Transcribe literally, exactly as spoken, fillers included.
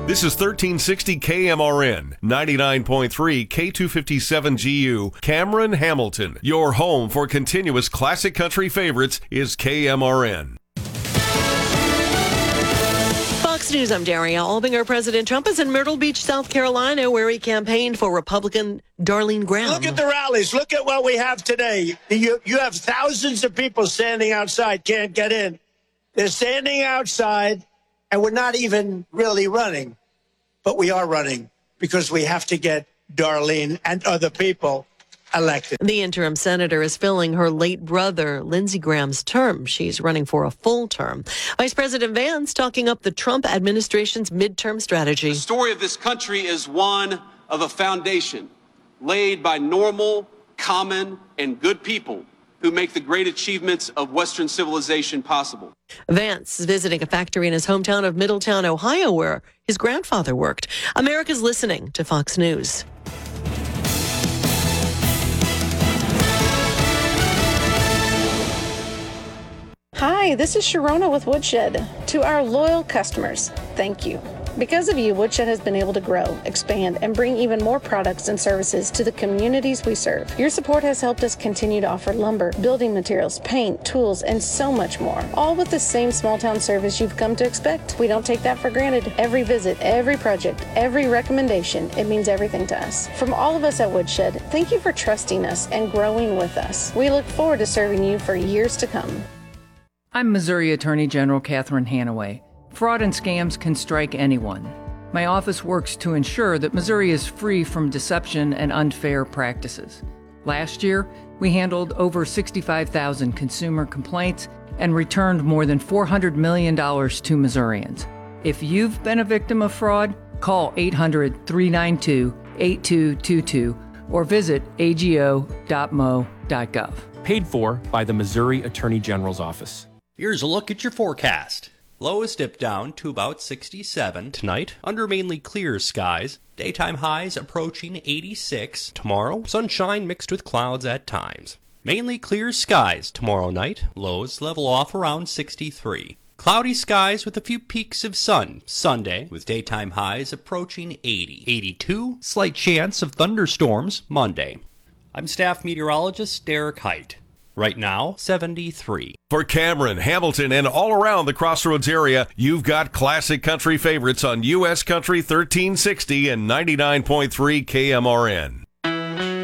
This is thirteen sixty K M R N, ninety-nine point three K two fifty-seven G U, Cameron, Hamilton. Your home for continuous classic country favorites is K M R N. Fox News, I'm Daria Albinger. President Trump is in Myrtle Beach, South Carolina, where he campaigned for Republican Darlene Graham. Look at the rallies. Look at what we have today. You, you have thousands of people standing outside, can't get in. They're standing outside, and we're not even really running. But we are running because we have to get Darlene and other people elected. The interim senator is filling her late brother, Lindsey Graham's term. She's running for a full term. Vice President Vance talking up the Trump administration's midterm strategy. The story of this country is one of a foundation laid by normal, common, and good people who make the great achievements of Western civilization possible. Vance is visiting a factory in his hometown of Middletown, Ohio, where his grandfather worked. America's listening to Fox News. Hi, this is Sharona with Woodshed. To our loyal customers, thank you. Because of you, Woodshed has been able to grow, expand, and bring even more products and services to the communities we serve. Your support has helped us continue to offer lumber, building materials, paint, tools, and so much more. All with the same small-town service you've come to expect. We don't take that for granted. Every visit, every project, every recommendation, it means everything to us. From all of us at Woodshed, thank you for trusting us and growing with us. We look forward to serving you for years to come. I'm Missouri Attorney General Catherine Hanaway. Fraud and scams can strike anyone. My office works to ensure that Missouri is free from deception and unfair practices. Last year, we handled over sixty-five thousand consumer complaints and returned more than four hundred million dollars to Missourians. If you've been a victim of fraud, call eight hundred, three nine two, eight two two two or visit A G O dot M O dot gov. Paid for by the Missouri Attorney General's Office. Here's a look at your forecast. Lows dip down to about sixty-seven tonight, under mainly clear skies. Daytime highs approaching eighty-six. Tomorrow, sunshine mixed with clouds at times. Mainly clear skies tomorrow night. Lows level off around sixty-three. Cloudy skies with a few peaks of sun Sunday, with daytime highs approaching eighty. eighty-two, slight chance of thunderstorms Monday. I'm staff meteorologist Derek Height. Right now, seventy-three. For Cameron, Hamilton, and all around the Crossroads area, you've got classic country favorites on U S Country thirteen sixty and ninety-nine point three K M R N.